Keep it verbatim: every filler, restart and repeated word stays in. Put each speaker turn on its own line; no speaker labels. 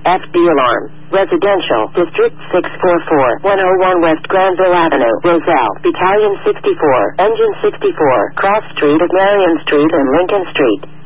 F D alarm. Residential, District six four four, one oh one West Granville Avenue, Roselle, Battalion sixty-four, Engine sixty-four, Cross Street at Marion Street and Lincoln Street.